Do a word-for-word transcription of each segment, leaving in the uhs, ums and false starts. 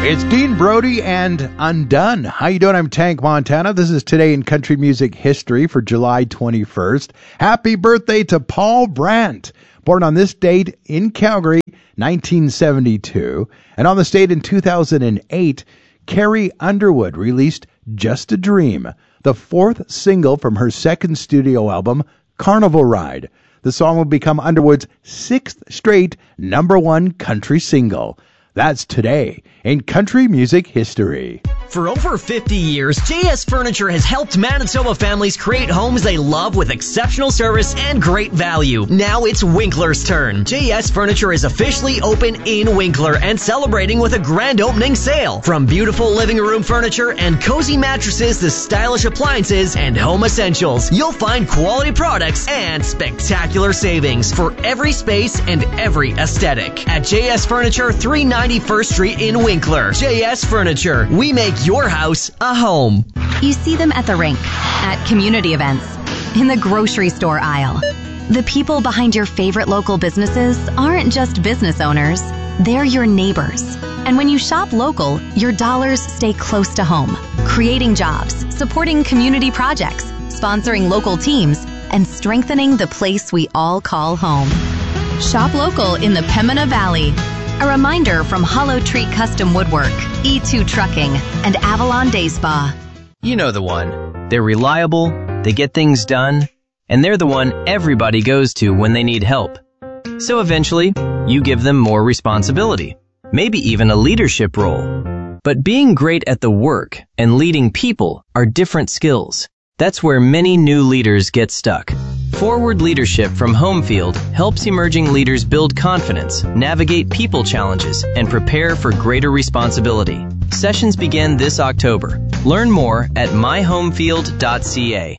It's Dean Brody and Undone. How you doing? I'm Tank Montana. This is Today in Country Music History for July twenty-first. Happy birthday to Paul Brandt, born on this date in Calgary, nineteen seventy-two. And on this date in two thousand eight, Carrie Underwood released Just a Dream, the fourth single from her second studio album, Carnival Ride. The song will become Underwood's sixth straight number one country single. That's Today in Country Music History. For over fifty years, J S Furniture has helped Manitoba families create homes they love with exceptional service and great value. Now it's Winkler's turn. J S Furniture is officially open in Winkler and celebrating with a grand opening sale. From beautiful living room furniture and cozy mattresses to stylish appliances and home essentials, you'll find quality products and spectacular savings for every space and every aesthetic. At J S Furniture, three ninety-first Street in Winkler. J S Furniture. We make your house a home. You see them at the rink, at community events, in the grocery store aisle. The people behind your favorite local businesses aren't just business owners, they're your neighbors. And when you shop local, your dollars stay close to home, creating jobs, supporting community projects, sponsoring local teams, and strengthening the place we all call home. Shop local in the Pembina Valley. A reminder from Hollow Tree Custom Woodwork, E two Trucking, and Avalon Day Spa. You know the one. They're reliable, they get things done, and they're the one everybody goes to when they need help. So eventually, you give them more responsibility, maybe even a leadership role. But being great at the work and leading people are different skills. That's where many new leaders get stuck. Forward Leadership from Homefield helps emerging leaders build confidence, navigate people challenges, and prepare for greater responsibility. Sessions begin this October. Learn more at my homefield dot c a.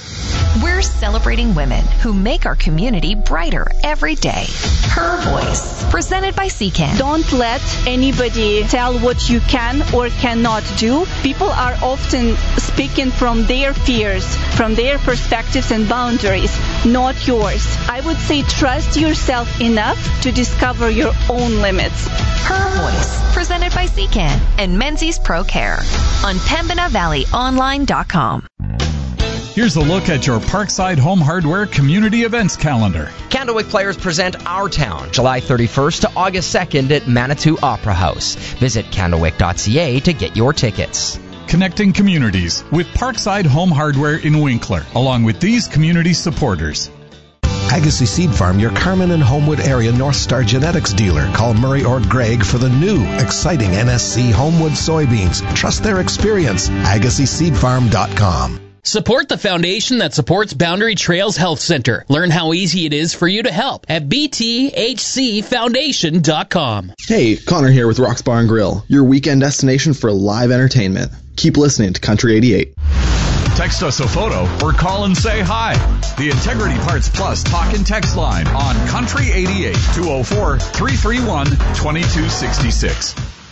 We're celebrating women who make our community brighter every day. Her Voice, presented by C C A N. Don't let anybody tell what you can or cannot do. People are often speaking from their fears, from their perspectives and boundaries, not yours. I would say trust yourself enough to discover your own limits. Her Voice, presented by C C A N and Menzies Pro Care on Pembina Valley Online dot com. Here's a look at your Parkside Home Hardware Community Events calendar. Candlewick Players present Our Town, July thirty-first to August second at Manitou Opera House. Visit candlewick dot c a to get your tickets. Connecting communities with Parkside Home Hardware in Winkler, along with these community supporters. Agassiz Seed Farm, your Carmen and Homewood area North Star Genetics dealer. Call Murray or Greg for the new, exciting N S C Homewood soybeans. Trust their experience. agassiz seed farm dot com. Support the foundation that supports Boundary Trails Health Center. Learn how easy it is for you to help at b t h c foundation dot com. Hey, Connor here with Rock's Bar and Grill, your weekend destination for live entertainment. Keep listening to Country eighty-eight. Text us a photo or call and say hi. The Integrity Parts Plus talk and text line on Country eighty-eight, two oh four, three three one, two two six six.